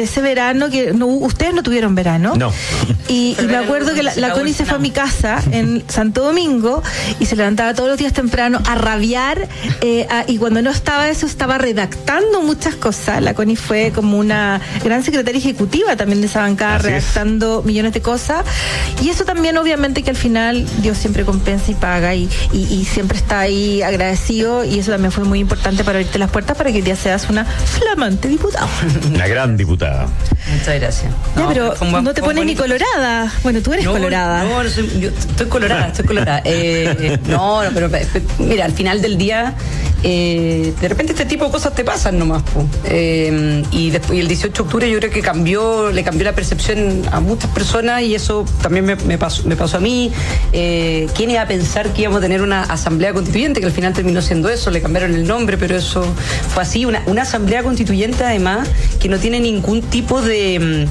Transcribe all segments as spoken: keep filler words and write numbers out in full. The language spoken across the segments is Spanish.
ese verano que no, ustedes no tuvieron verano. No. Y, y me acuerdo que la, la Connie se fue a mi casa en Santo Domingo y se levantaba todos los días temprano a rabiar eh, a, y cuando no estaba eso estaba redactando muchas cosas. La Connie fue como una gran secretaria ejecutiva también de esa bancada, Así redactando es. millones de cosas, y eso también obviamente que al final Dios siempre compensa y paga y, y, y siempre está ahí agradecido, y eso también fue muy importante para abrirte las puertas para que hoy día seas una flamante diputada. Una gran diputada. Muchas gracias. No, ya, pero buen, no te pones ni colorada. Bueno, tú eres no, colorada. No, no soy, yo estoy colorada, estoy colorada. Eh, no, no, pero mira, al final del día, eh, de repente este tipo de cosas te pasan nomás. Po. Eh, y, después, y el dieciocho de octubre yo creo que cambió, le cambió la percepción a muchas personas, y eso también me, me, pasó, me pasó a mí. Eh, ¿Quién iba a pensar que íbamos a tener una asamblea constituyente? Que al final terminó siendo eso, le cambiaron el nombre, pero eso fue así. Una, una asamblea constituyente, además, que no tiene ningún tipo de,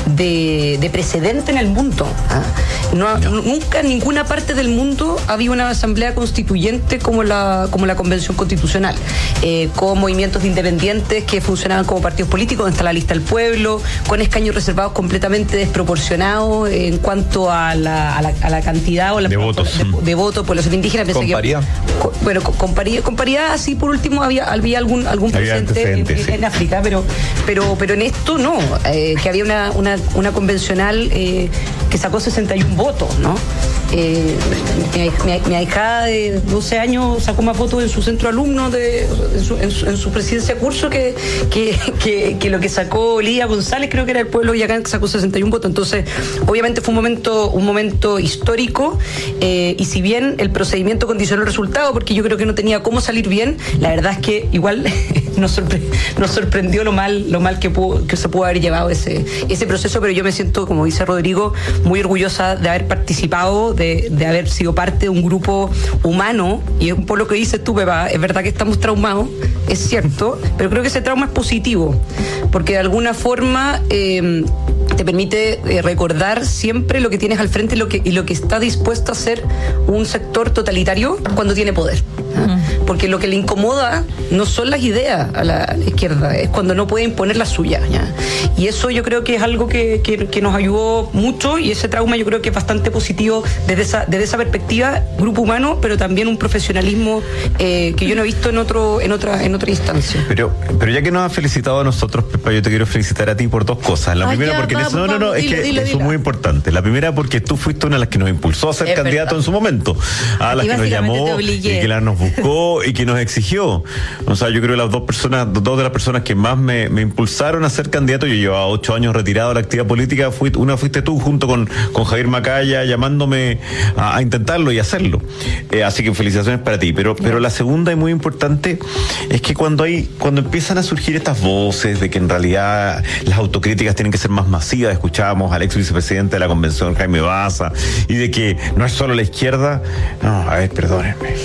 de, de precedente en el mundo. ¿Ah? No, no. Nunca en ninguna parte del mundo había una asamblea constituyente como la, como la Convención Constitucional, eh, con movimientos de independientes que funcionaban como partidos políticos, donde está la lista del pueblo, con escaños reservados completamente desproporcionados en cuanto a la, a la, a la cantidad o la de votos de, de votos por los indígenas. ¿Con que, paridad? Con, bueno, con, con, paridad, con paridad, así por último había, había algún, algún presidente en, sí. en África, pero, pero, pero en esto no, eh, que había una, una, una convencional eh, que sacó sesenta y uno votos, ¿no? Eh, mi, mi, mi ahijada de doce años sacó más votos en su centro alumno, de, en, su, en, su, en su presidencia de curso, que, que, que, que lo que sacó Lía González, creo que era el pueblo Yacán, que sacó sesenta y uno votos. Entonces, obviamente fue un momento, un momento histórico, eh, y si bien el procedimiento condicionó el resultado, porque yo creo que no tenía cómo salir bien, la verdad es que igual nos, sorpre- nos sorprendió lo mal, lo mal que, pudo, que se pudo haber llevado ese, ese proceso, pero yo me siento, como dice Rodrigo, muy orgullosa de haber participado, de, de haber sido parte de un grupo humano, y es por lo que dices tú, Pepa, es verdad que estamos traumados, es cierto, pero creo que ese trauma es positivo, porque de alguna forma eh, te permite eh, recordar siempre lo que tienes al frente y lo que, y lo que está dispuesto a hacer un sector totalitario cuando tiene poder. ¿Ah? Porque lo que le incomoda no son las ideas a la, a la izquierda, es cuando no puede imponer las suyas, ¿ya? Y eso yo creo que es algo que, que, que nos ayudó mucho, y ese trauma yo creo que es bastante positivo desde esa, desde esa perspectiva, grupo humano, pero también un profesionalismo eh, que yo no he visto en otro en otra en otra instancia. Pero pero ya que nos has felicitado a nosotros, Pepa, yo te quiero felicitar a ti por dos cosas. La Ay, primera ya, porque vamos, en eso, no, no, no, vamos, es dilo, que dilo, eso dilo. es muy importante. La primera porque tú fuiste una de las que nos impulsó a ser Es candidato verdad. en su momento, a las Y que nos básicamente llamó te y obligué. que la nos buscó y que nos exigió. O sea, yo creo que las dos personas, dos de las personas que más me, me impulsaron a ser candidato, yo llevaba ocho años retirado de la actividad política, fui, una fuiste tú junto con, con Javier Macaya, llamándome a, a intentarlo y hacerlo. Eh, así que felicitaciones para ti. Pero, pero la segunda y muy importante es que cuando hay, cuando empiezan a surgir estas voces de que en realidad las autocríticas tienen que ser más masivas, escuchábamos al ex vicepresidente de la convención, Jaime Baza, y de que no es solo la izquierda. No, a ver, perdónenme.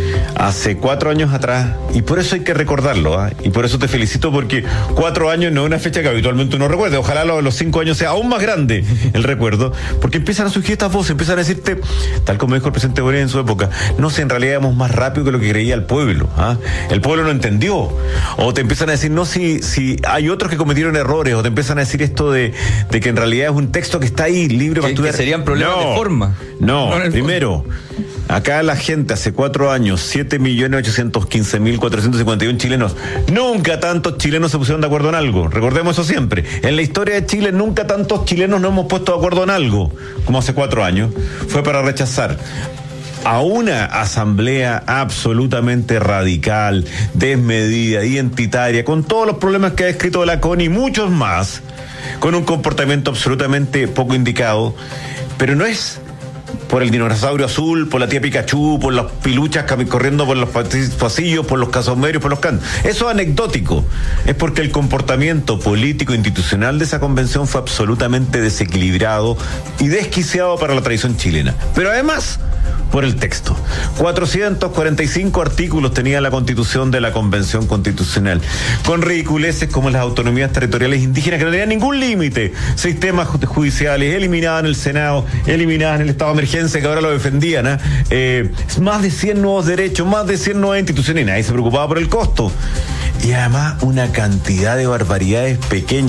Hace cuatro años atrás, y por eso hay que recordarlo, ¿eh? Y por eso te felicito, porque cuatro años no es una fecha que habitualmente uno recuerde. Ojalá los, los cinco años sea aún más grande el recuerdo, porque empiezan a surgir estas voces, empiezan a decirte, tal como dijo el presidente Boric en su época, no sé, en realidad íbamos más rápido que lo que creía el pueblo, ¿eh? El pueblo no entendió. O te empiezan a decir, no, si, si hay otros que cometieron errores, o te empiezan a decir esto de, de que en realidad es un texto que está ahí libre para Que, estudiar. que serían problemas no, de forma. No, no primero, acá la gente hace cuatro años, siete millones ochocientos quince mil cuatrocientos cincuenta y uno chilenos, nunca tantos chilenos se pusieron de acuerdo en algo. Recordemos eso siempre. En la historia de Chile nunca tantos chilenos nos hemos puesto de acuerdo en algo como hace cuatro años. Fue para rechazar a una asamblea absolutamente radical, desmedida, identitaria, con todos los problemas que ha descrito la Connie y muchos más, con un comportamiento absolutamente poco indicado, pero no es por el dinosaurio azul, por la tía Pikachu, por las piluchas corriendo por los pasillos, por los casomerios, por los cantos. Eso es anecdótico. Es porque el comportamiento político institucional de esa convención fue absolutamente desequilibrado y desquiciado para la tradición chilena. Pero además, por el texto. cuatrocientos cuarenta y cinco artículos tenía la Constitución de la Convención Constitucional, con ridiculeces como las autonomías territoriales indígenas que no tenían ningún límite, sistemas judiciales eliminados en el Senado, eliminados en el estado de emergencia que ahora lo defendían, ¿eh? Eh, más de cien nuevos derechos, más de cien nuevas instituciones, y nadie se preocupaba por el costo. Y además una cantidad de barbaridades pequeñas.